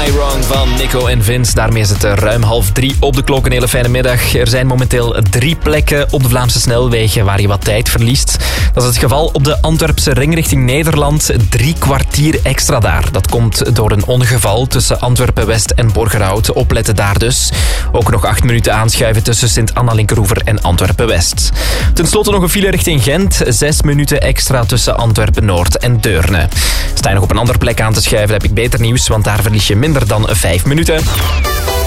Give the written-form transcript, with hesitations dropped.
I Wrong van Nico en Vince. Daarmee is het ruim 2:30 op de klok. Een hele fijne middag. Er zijn momenteel 3 plekken op de Vlaamse snelwegen waar je wat tijd verliest. Dat is het geval op de Antwerpse ring richting Nederland. 3 kwartier extra daar. Dat komt door een ongeval tussen Antwerpen-West en Borgerhout. Opletten daar dus. Ook nog 8 minuten aanschuiven tussen Sint-Anna-Linkeroever en Antwerpen-West. Ten slotte nog een file richting Gent. 6 minuten extra tussen Antwerpen-Noord en Deurne. Sta je nog op een andere plek aan te schuiven, heb ik beter nieuws, want daar verlies je minder dan 5 minuten.